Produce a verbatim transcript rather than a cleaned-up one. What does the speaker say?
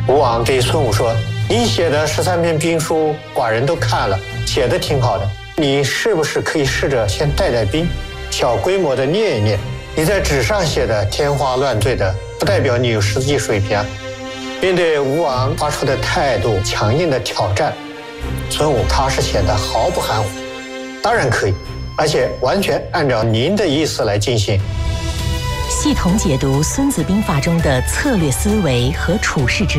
吴王对孙武说：“你写的十三篇兵书，寡人都看了，写的挺好的。你是不是可以试着先带带兵，小规模的练一练？你在纸上写的天花乱坠的，不代表你有实际水平啊。”面对吴王发出的态度强硬的挑战，孙武他是显得毫不含糊。当然可以，而且完全按照您的意思来进行。 系统解读《孙子兵法》中的策略思维和处世之